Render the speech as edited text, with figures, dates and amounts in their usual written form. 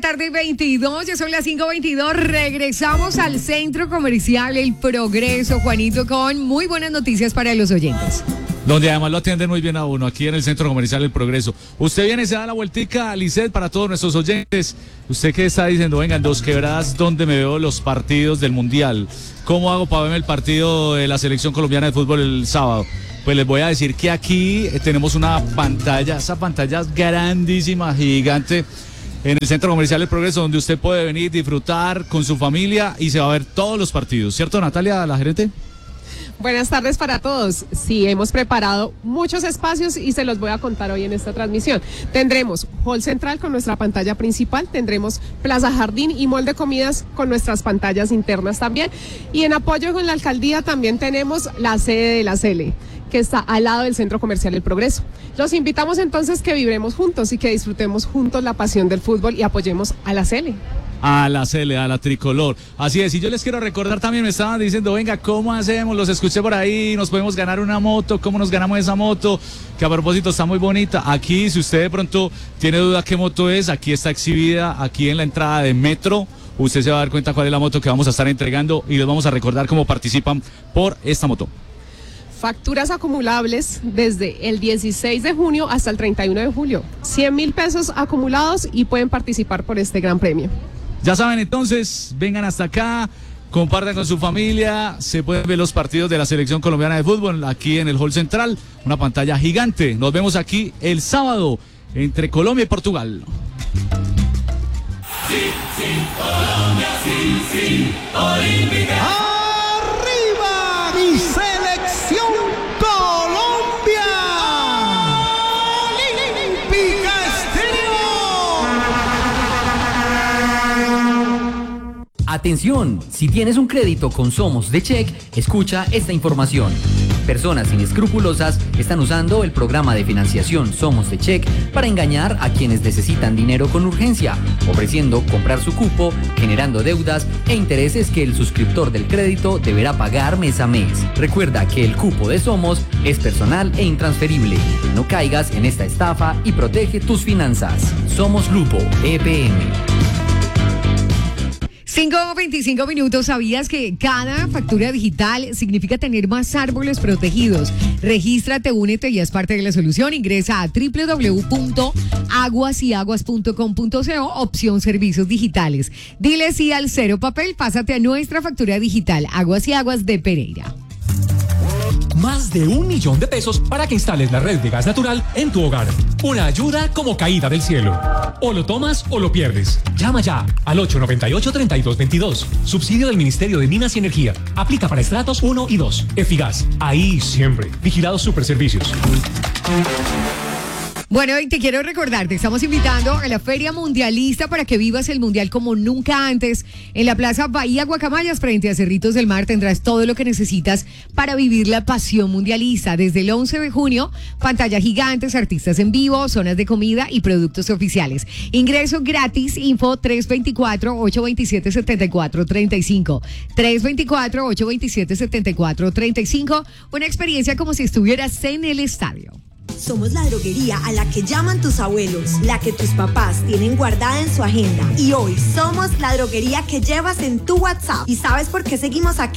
tarde, 22, ya son las 5:22. Regresamos al Centro Comercial El Progreso, Juanito, con muy buenas noticias para los oyentes. Donde además lo atienden muy bien a uno, aquí en el Centro Comercial El Progreso. Usted viene y se da la vueltica, Lisset, para todos nuestros oyentes. Usted que está diciendo, venga, en Dos Quebradas, ¿dónde me veo los partidos del Mundial? ¿Cómo hago para verme el partido de la Selección Colombiana de Fútbol el sábado? Pues les voy a decir que aquí tenemos una pantalla, esa pantalla es grandísima, gigante, en el Centro Comercial El Progreso, donde usted puede venir, disfrutar con su familia y se va a ver todos los partidos. ¿Cierto, Natalia, la gerente? Buenas tardes para todos. Sí, hemos preparado muchos espacios y se los voy a contar hoy en esta transmisión. Tendremos hall central con nuestra pantalla principal, tendremos plaza jardín y mall de comidas con nuestras pantallas internas también. Y en apoyo con la alcaldía también tenemos la sede de la CELE, que está al lado del Centro Comercial El Progreso. Los invitamos entonces que vibremos juntos y que disfrutemos juntos la pasión del fútbol y apoyemos a la CELE. A la CELE, a la tricolor. Así es, y yo les quiero recordar también, me estaban diciendo, venga, ¿cómo hacemos? Los escuché por ahí, nos podemos ganar una moto, ¿cómo nos ganamos esa moto? Que a propósito está muy bonita. Aquí, si usted de pronto tiene duda qué moto es, aquí está exhibida, aquí en la entrada de Metro. Usted se va a dar cuenta cuál es la moto que vamos a estar entregando y les vamos a recordar cómo participan por esta moto. Facturas acumulables desde el 16 de junio hasta el 31 de julio. 100,000 pesos acumulados y pueden participar por este gran premio. Ya saben, entonces, vengan hasta acá, compartan con su familia, se pueden ver los partidos de la Selección Colombiana de Fútbol aquí en el hall central, una pantalla gigante. Nos vemos aquí el sábado entre Colombia y Portugal. Sí, sí, Colombia, sí, sí, olímpica. ¡Arriba mi selección Colombia! ¡Olímpica Estéreo! Atención, si tienes un crédito con Somos de Check, escucha esta información. Personas inescrupulosas están usando el programa de financiación Somos de Check para engañar a quienes necesitan dinero con urgencia, ofreciendo comprar su cupo, generando deudas e intereses que el suscriptor del crédito deberá pagar mes a mes. Recuerda que el cupo de Somos es personal e intransferible. No caigas en esta estafa y protege tus finanzas. Somos Grupo EPM. 5:25 minutos. ¿Sabías que cada factura digital significa tener más árboles protegidos? Regístrate, únete y haz parte de la solución. Ingresa a www.aguasyaguas.com.co, opción servicios digitales. Dile sí al cero papel, pásate a nuestra factura digital. Aguas y Aguas de Pereira. Más de 1 millón de pesos para que instales la red de gas natural en tu hogar. Una ayuda como caída del cielo. O lo tomas o lo pierdes. Llama ya al 898-3222. Subsidio del Ministerio de Minas y Energía. Aplica para estratos 1 y 2. Efigas. Ahí siempre. Vigilados Superservicios. Bueno, y te quiero recordar, te estamos invitando a la Feria Mundialista para que vivas el Mundial como nunca antes. En la Plaza Bahía Guacamayas, frente a Cerritos del Mar, tendrás todo lo que necesitas para vivir la pasión mundialista. Desde el 11 de junio, pantalla gigantes, artistas en vivo, zonas de comida y productos oficiales. Ingreso gratis, info 324-827-7435. 324-827-7435. Una experiencia como si estuvieras en el estadio. Somos la droguería a la que llaman tus abuelos, la que tus papás tienen guardada en su agenda. Y hoy somos la droguería que llevas en tu WhatsApp. ¿Y sabes por qué seguimos aquí?